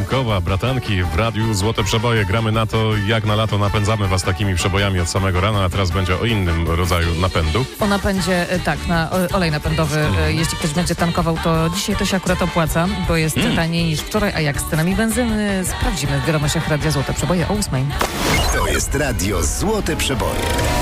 Jankowa, bratanki w radiu Złote Przeboje. Gramy na to, jak na lato napędzamy was takimi przebojami od samego rana, a teraz będzie o innym rodzaju napędu. O napędzie, tak, na olej napędowy. Jeśli ktoś będzie tankował, to dzisiaj to się akurat opłaca, bo jest taniej niż wczoraj, a jak z cenami benzyny sprawdzimy w wiadomościach Radia Złote Przeboje o 8:00. To jest Radio Złote Przeboje.